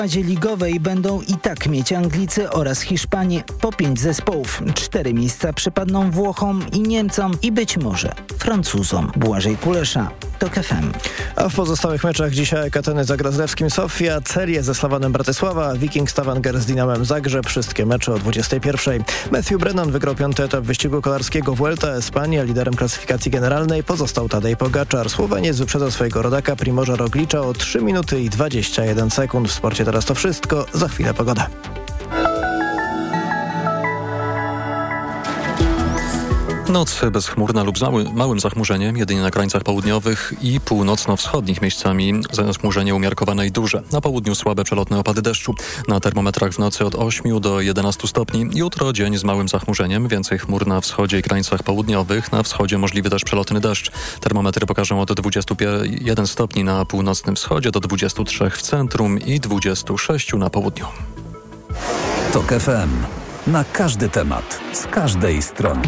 W fazie ligowej będą i tak mieć Anglicy oraz Hiszpanie po 5 zespołów. 4 miejsca przypadną Włochom i Niemcom i być może Francuzom. Błażej Kulesza, TOK FM. A w pozostałych meczach dzisiaj Kateny zagra z Lewskim Sofia, Cerię ze Slovanem Bratysława, Viking Stavanger z Dinamem Zagrzeb. Wszystkie mecze o 21:00. Matthew Brennan wygrał 5. etap wyścigu kolarskiego Vuelta a España. Liderem klasyfikacji generalnej pozostał Tadej Pogaczar. Słoweniec wyprzedza swojego rodaka Primoża Roglicza o 3 minuty i 21 sekund. W sporcie teraz to wszystko. Za chwilę pogoda. Noc bezchmurna lub małym zachmurzeniem, jedynie na krańcach południowych i północno-wschodnich miejscami zachmurzenie umiarkowane i duże. Na południu słabe przelotne opady deszczu. Na termometrach w nocy od 8 do 11 stopni. Jutro dzień z małym zachmurzeniem, więcej chmur na wschodzie i krańcach południowych. Na wschodzie możliwy też przelotny deszcz. Termometry pokażą od 21 stopni na północnym wschodzie do 23 w centrum i 26 na południu. TOK FM. Na każdy temat, z każdej strony.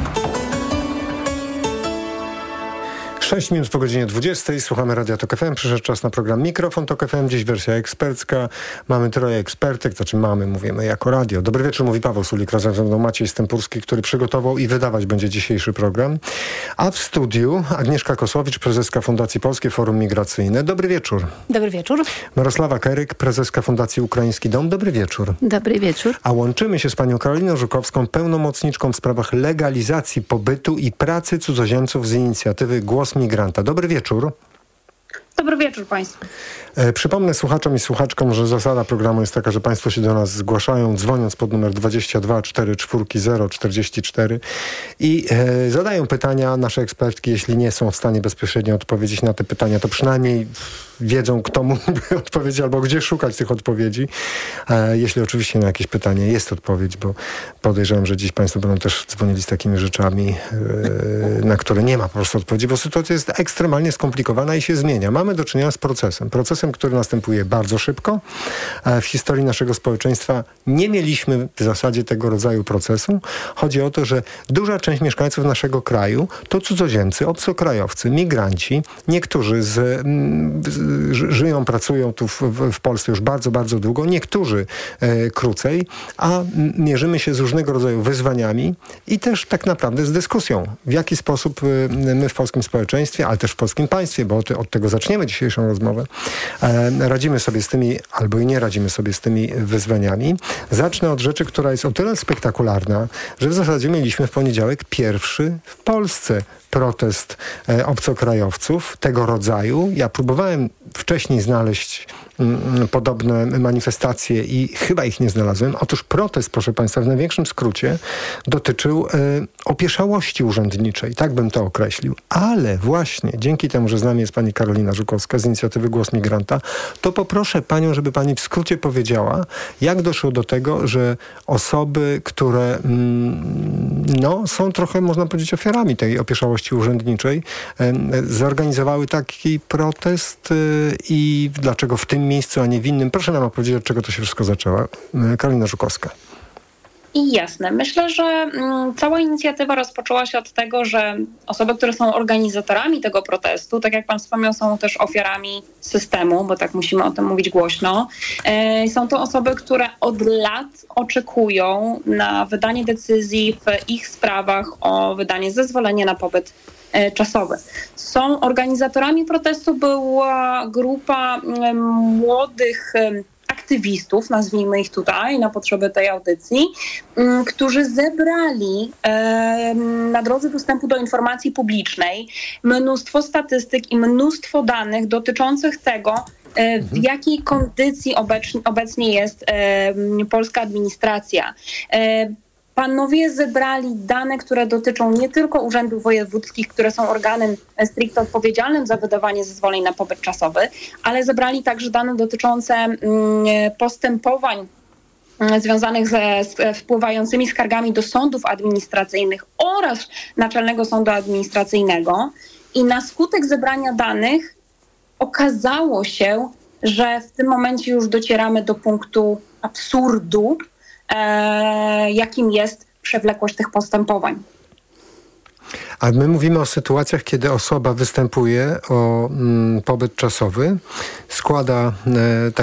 6 minut po godzinie 20. Słuchamy Radia TOK FM. Przyszedł czas na program Mikrofon TOK FM. Dziś wersja ekspercka. Mamy troje ekspertek, mówimy jako radio. Dobry wieczór, mówi Paweł Sulik. Razem ze mną Maciej Stępurski, który przygotował i wydawać będzie dzisiejszy program. A w studiu Agnieszka Kosłowicz, prezeska Fundacji Polskie Forum Migracyjne. Dobry wieczór. Dobry wieczór. Mirosława Keryk, prezeska Fundacji Ukraiński Dom. Dobry wieczór. Dobry wieczór. A łączymy się z panią Karoliną Żukowską, pełnomocniczką w sprawach legalizacji pobytu i pracy cudzoziemców z inicjatywy Głos Migranta. Dobry wieczór. Dobry wieczór Państwu. Przypomnę słuchaczom i słuchaczkom, że zasada programu jest taka, że Państwo się do nas zgłaszają, dzwoniąc pod numer 22 440 44 i zadają pytania. Nasze ekspertki, jeśli nie są w stanie bezpośrednio odpowiedzieć na te pytania, to przynajmniej wiedzą, kto mógłby odpowiedzieć albo gdzie szukać tych odpowiedzi. Jeśli oczywiście na jakieś pytanie jest odpowiedź, bo podejrzewam, że dziś Państwo będą też dzwonili z takimi rzeczami, na które nie ma po prostu odpowiedzi, bo sytuacja jest ekstremalnie skomplikowana i się zmienia. Mamy do czynienia z procesem, który następuje bardzo szybko. W historii naszego społeczeństwa nie mieliśmy w zasadzie tego rodzaju procesu. Chodzi o to, że duża część mieszkańców naszego kraju to cudzoziemcy, obcokrajowcy, migranci. Niektórzy żyją, pracują tu w Polsce już bardzo, bardzo długo. Niektórzy krócej, a mierzymy się z różnego rodzaju wyzwaniami i też tak naprawdę z dyskusją. W jaki sposób my w polskim społeczeństwie, ale też w polskim państwie, bo od tego zaczniemy dzisiejszą rozmowę, radzimy sobie z tymi, albo i nie radzimy sobie z tymi wyzwaniami. Zacznę od rzeczy, która jest o tyle spektakularna, że w zasadzie mieliśmy w poniedziałek pierwszy w Polsce protest obcokrajowców tego rodzaju. Ja próbowałem wcześniej znaleźć podobne manifestacje i chyba ich nie znalazłem. Otóż protest, proszę Państwa, w największym skrócie dotyczył opieszałości urzędniczej. Tak bym to określił. Ale właśnie dzięki temu, że z nami jest pani Karolina Żukowska z inicjatywy Głos Migranta, to poproszę panią, żeby pani w skrócie powiedziała, jak doszło do tego, że osoby, które są trochę, można powiedzieć, ofiarami tej opieszałości urzędniczej, zorganizowały taki protest i dlaczego w tym miejscu, a nie w innym. Proszę nam opowiedzieć, od czego to się wszystko zaczęło. Karolina Żukowska. I jasne. Myślę, że cała inicjatywa rozpoczęła się od tego, że osoby, które są organizatorami tego protestu, tak jak pan wspomniał, są też ofiarami systemu, bo tak musimy o tym mówić głośno. Są to osoby, które od lat oczekują na wydanie decyzji w ich sprawach o wydanie zezwolenia na pobyt czasowy. Są organizatorami protestu była grupa młodych aktywistów, nazwijmy ich tutaj na potrzeby tej audycji, którzy zebrali na drodze dostępu do informacji publicznej mnóstwo statystyk i mnóstwo danych dotyczących tego, w jakiej kondycji obecnie jest polska administracja. Panowie zebrali dane, które dotyczą nie tylko urzędów wojewódzkich, które są organem stricte odpowiedzialnym za wydawanie zezwoleń na pobyt czasowy, ale zebrali także dane dotyczące postępowań związanych z wpływającymi skargami do sądów administracyjnych oraz Naczelnego Sądu Administracyjnego. I na skutek zebrania danych okazało się, że w tym momencie już docieramy do punktu absurdu, jakim jest przewlekłość tych postępowań. A my mówimy o sytuacjach, kiedy osoba występuje o pobyt czasowy, składa